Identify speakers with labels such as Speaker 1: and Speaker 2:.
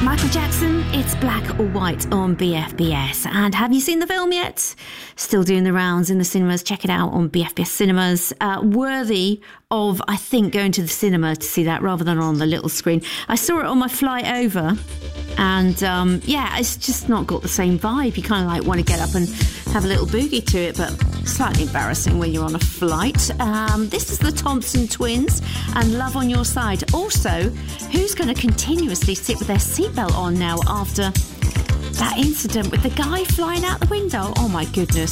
Speaker 1: Michael Jackson, It's Black or White on BFBS. And have you seen the film yet? Still doing the rounds in the cinemas. Check it out on BFBS Cinemas. Worthy of, I think, going to the cinema to see that rather than on the little screen. I saw it on my flight over, and yeah, it's just not got the same vibe. You kind of like want to get up and have a little boogie to it, but slightly embarrassing when you're on a flight. This is the Thompson Twins and Love on Your Side. Also, who's going to continuously sit with their seatbelt on now after that incident with the guy flying out the window? Oh my goodness.